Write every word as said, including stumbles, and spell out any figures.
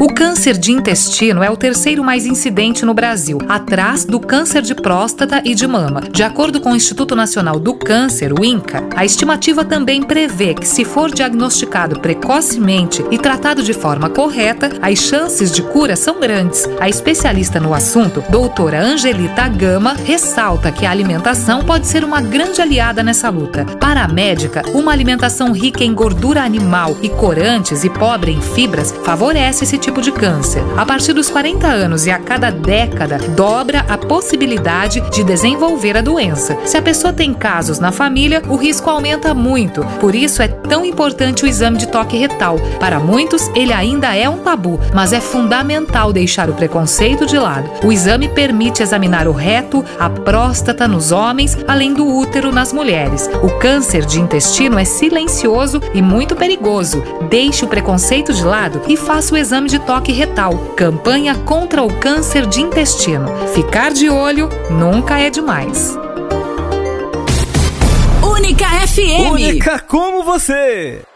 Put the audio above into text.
O câncer de intestino é o terceiro mais incidente no Brasil, atrás do câncer de próstata e de mama. De acordo com o Instituto Nacional do Câncer, o INCA, a estimativa também prevê que, se for diagnosticado precocemente e tratado de forma correta, as chances de cura são grandes. A especialista no assunto, doutora Angelita Gama, ressalta que a alimentação pode ser uma grande aliada nessa luta. Para a médica, uma alimentação rica em gordura animal e corantes e pobre em fibras favorece esse tipo de câncer. A partir dos quarenta anos e a cada década, dobra a possibilidade de desenvolver a doença. Se a pessoa tem casos na família, o risco aumenta muito. Por isso é tão importante o exame de toque retal. Para muitos, ele ainda é um tabu, mas é fundamental deixar o preconceito de lado. O exame permite examinar o reto, a próstata nos homens, além do útero nas mulheres. O câncer de intestino é silencioso e muito perigoso. Deixe o preconceito de lado e faça o exame de toque retal. Campanha contra o câncer de intestino. Ficar de olho nunca é demais. Única F M. Única como você.